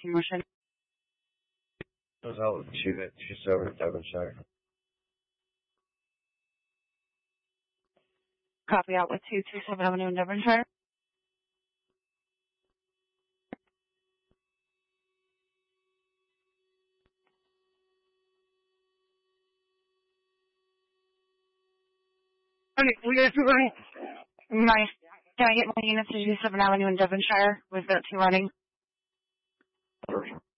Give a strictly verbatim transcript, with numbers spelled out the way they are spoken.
two motion. Goes out with two that she's over at Devonshire. Copy out with two two seven Avenue in Devonshire. Okay, we guys do running. My, can I get more units to two seven Avenue in Devonshire with that two running?